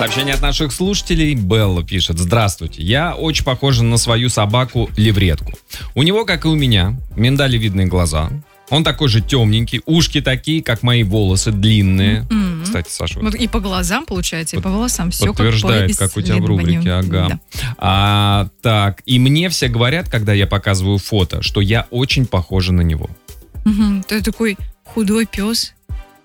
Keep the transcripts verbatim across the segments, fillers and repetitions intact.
Сообщение от наших слушателей. Белла пишет: здравствуйте, я очень похожа на свою собаку Левретку. У него, как и у меня, миндалевидные глаза. Он такой же темненький, ушки такие, как мои волосы, длинные. Mm-hmm. Кстати, Саша... Вот и по глазам, получается, и по волосам. Все подтверждает, как, как у тебя в рубрике. Ага. Да. А, так, и мне все говорят, когда я показываю фото, что я очень похожа на него. Mm-hmm. Ты такой худой пес.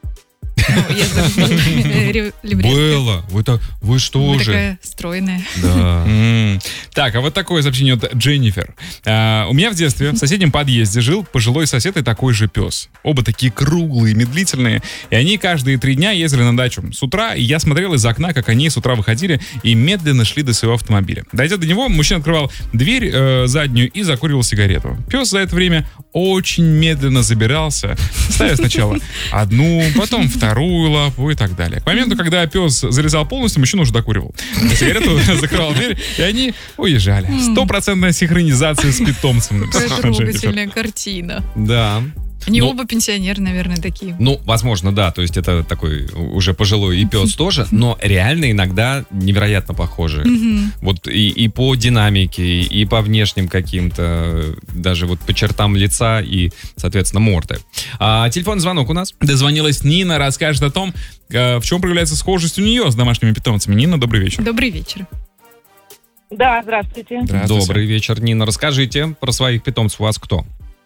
Было. Вы, так, вы что вы же? Такая стройная. Да. Mm. Так, а вот такое сообщение от Дженнифер. А, у меня в детстве в соседнем подъезде жил пожилой сосед и такой же пес. Оба такие круглые, медлительные. И они каждые три дня ездили на дачу с утра, и я смотрел из окна, как они с утра выходили и медленно шли до своего автомобиля. Дойдя до него, мужчина открывал дверь э, заднюю и закуривал сигарету. Пес за это время очень медленно забирался, ставя сначала одну, потом вторую лапу и так далее. К моменту, когда пес залезал полностью, мужчина уже докуривал сигарету, закрывал дверь, и они уезжали. Стопроцентная синхронизация с питомцем. Какая трогательная картина. Да. Они ну, оба пенсионеры, наверное, такие. Ну, возможно, да. То есть это такой уже пожилой и пес тоже, но реально иногда невероятно похожи. Mm-hmm. Вот и, и по динамике, и по внешним каким-то, даже вот по чертам лица и, соответственно, морды. А, телефонный звонок у нас. Дозвонилась Нина, расскажет о том, в чем проявляется схожесть у нее с домашними питомцами. Нина, добрый вечер. Добрый вечер. Да, здравствуйте. Здравствуйте. Добрый вечер, Нина. Расскажите про своих питомцев. У вас кто?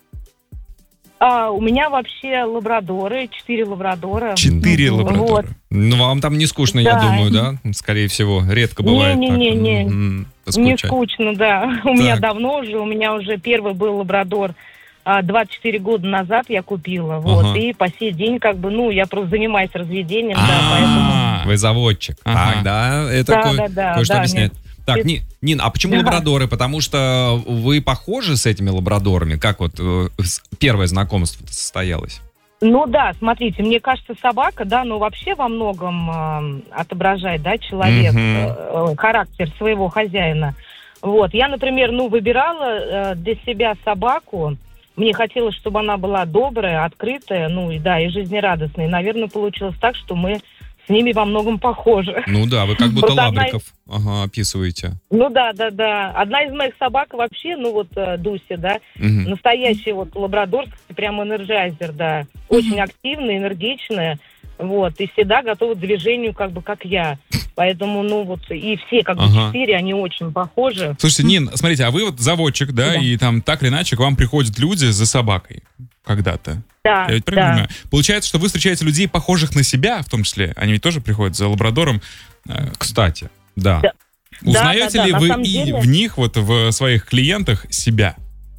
А, у меня вообще лабрадоры, четыре лабрадора. Четыре ну, лабрадора. Вот. Ну, вам там не скучно, да. я думаю, да? Скорее всего, редко бывает не, так. Не, не, не. Не скучно, да. У так. меня давно уже, у меня уже первый был лабрадор двадцать четыре года назад я купила. Вот. Ага. И по сей день, как бы, ну, я просто занимаюсь разведением, А-а-а. да, поэтому... Вы заводчик. Ага. Так, да, это да, ко- да, да, кое-что да, объясняет. нет. Так, Ни, Нин, а почему да. лабрадоры? Потому что вы похожи с этими лабрадорами? Как вот э, первое знакомство состоялось? Ну да, смотрите, мне кажется, собака, да, ну вообще во многом э, отображает, да, человек, mm-hmm. э, характер своего хозяина. Вот, я, например, ну выбирала э, для себя собаку, мне хотелось, чтобы она была добрая, открытая, ну и да, и жизнерадостная. И, наверное, получилось так, что мы с ними во многом похожи. Ну да, вы как будто Просто лабриков одна... ага, описываете. Ну да, да, да. Одна из моих собак вообще, ну вот Дуся, да, угу. настоящий вот лабрадорский, прям энерджайзер, да. Очень угу. активная, энергичная, вот, и всегда готова к движению, как бы, как я. Поэтому, ну вот, и все, как бы, ага. четыре, они очень похожи. Слушайте, Нин, смотрите, а вы вот заводчик, да, да, и там так или иначе к вам приходят люди за собакой когда-то. Да, Я ведь правильно да. понимаю? Получается, что вы встречаете людей, похожих на себя, в том числе. Они ведь тоже приходят за лабрадором. Кстати, да. да. Узнаете да, да, ли да, вы и деле... в них, вот в своих клиентах, себя?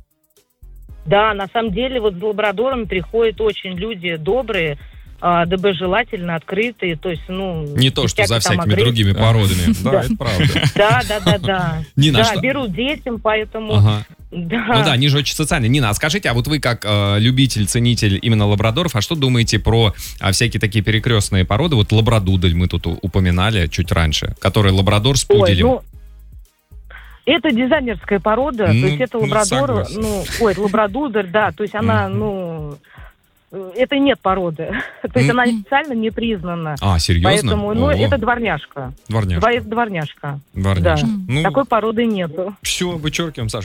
Да, на самом деле вот с лабрадором приходят очень люди добрые, доброжелательно, открытые, то есть, ну... Не то, что за всякими другими породами. Да, это правда. Да, да, да, да. Да, берут детям, поэтому... Да. Ну да, они же очень социальные. Нина, а скажите, а вот вы как э, любитель, ценитель именно лабрадоров, а что думаете про а, всякие такие перекрестные породы? Вот лабрадудель мы тут упоминали чуть раньше, который лабрадор с пуделем. Ой, ну, это дизайнерская порода, ну, то есть это лабрадор, ну, ну ой, лабрадудель, да, то есть она, mm-hmm. ну... Это нет породы. То есть mm-hmm. она официально не признана. А, серьезно? Поэтому, ну, О-о. это дворняжка. Дворняжка. Это дворняжка. Дворняжка. Да. Ну, такой породы нету. Все, вычеркиваем, Саша,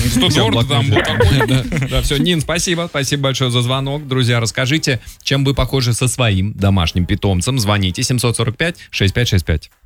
вычеркиваем. Да, все, Нин, спасибо. Спасибо большое за звонок. Друзья, расскажите, чем вы похожи со своим домашним питомцем. Звоните семь сорок пять шестьдесят пять шестьдесят пять.